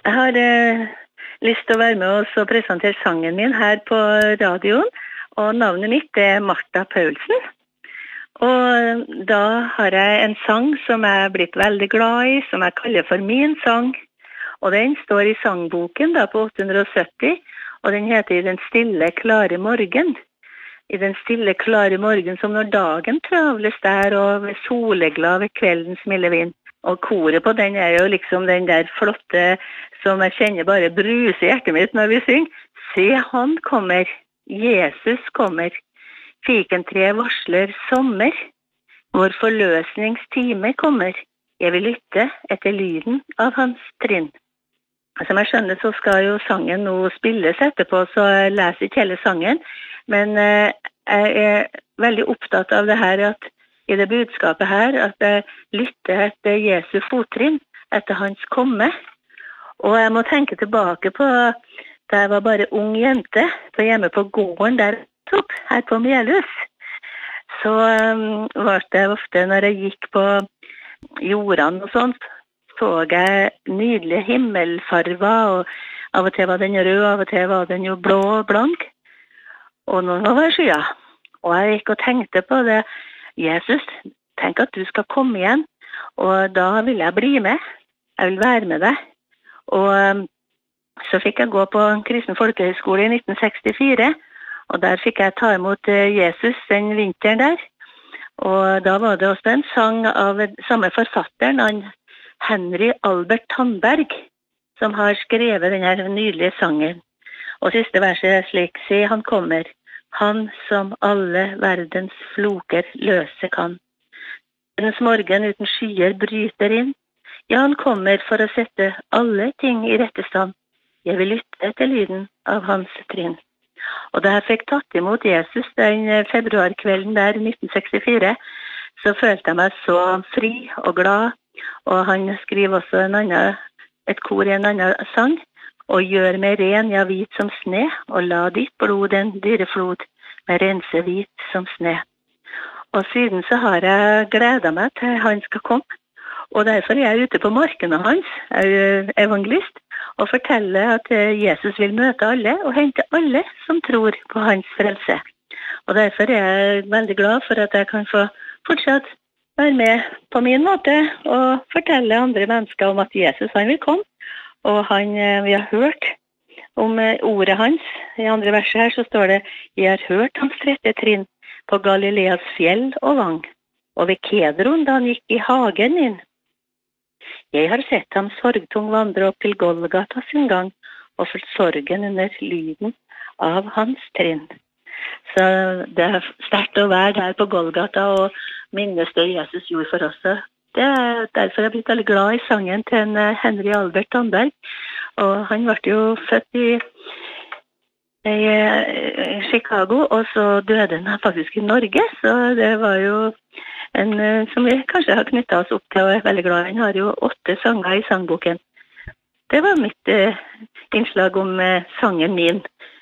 Jeg har lyst til å være med og presentere sangen min her på radioen, og navnet mitt Martha Paulsen. Og da har jeg en sang som jeg er blitt veldig glad i, som jeg kaller for min sang. Og den står i sangboken da, på 870, og den heter «I den stille, klare morgen». I den stille, klare morgen som når dagen travles der, og ved soleglad ved kveldens milde vind. Og koret på den jo liksom den der flotte som jeg kjenner bare bruse i hjertet mitt når vi synger. Se, han kommer, Jesus kommer, fikentre varsler sommer, vår forløsningstime kommer, jeg vil lytte etter lyden av hans trinn. Som jeg skjønner så skal jo sangen nå spilles etterpå, så jeg leser ikke hele sangen, men jeg veldig opptatt av det her at i det budskapet her, at jeg lytter etter Jesu fottrinn, etter hans komme. Og jeg må tenke tilbake på da jeg var bare ung jente, hjemme på gården der her på Melhus. Så var det ofte når jeg gikk på jordene og sånt, så jeg nydelige himmelfarver, og av og til var den rød, av og til var den jo blå og blank. Og nå var skya. Og jeg gikk og tenkte på det, Jesus, tenk at du skal komme igjen, og da vil jeg bli med. Jeg vil være med deg. Og så fikk jeg gå på en kristen folkehøyskole i 1964, og der fikk jeg ta imot Jesus den vinteren der. Og da var det også en sang av samme forfatteren, Henry Albert Tandberg, som har skrevet denne nydelige sangen. Og siste verset slik, se han kommer, han som alle verdens floker løse kan. Verdens morgen uten skyer bryter inn. Ja, han kommer for å sette alle ting i rette stand. Jeg vil lytte etter lyden av hans trinn. Og da jeg fikk tatt imot Jesus den februarkvelden der 1964, så følte jeg meg så fri og glad. Og han skriver også et kor i en annen sang. Og gjør meg ren, ja, hvit som sne, og la ditt blod en dyreflod, med rense hvit som sne. Og siden så har jeg gledet meg til han skal komme, og derfor er jeg ute på markene hans, jeg evangelist, og forteller at Jesus vil møte alle, og hente alle som tror på hans frelse. Og derfor er jeg veldig glad for at jeg kan få fortsatt være med på min måte, og fortelle andre mennesker om at Jesus han vil komme. Og vi har hørt om ordet hans. I andre verset her så står det, jeg har hørt hans trette trinn på Galileas fjell og vang, og ved Kedron da han gikk i hagen inn. Jeg har sett ham sorgtung vandre opp til Golgata sin gang, og følt sorgen under lyden av hans trinn. Så det er sterkt å være der på Golgata og minnes det Jesus gjorde for oss. Det er derfor jeg har blitt veldig glad i sangen til Henry Albert Tandberg. Og han ble jo født i Chicago, og så døde han faktisk i Norge. Så det var jo en som vi kanskje har knyttet oss opp til og er veldig glad i. Han har jo 8 sanger i sangboken. Det var mitt innslag om sangen min.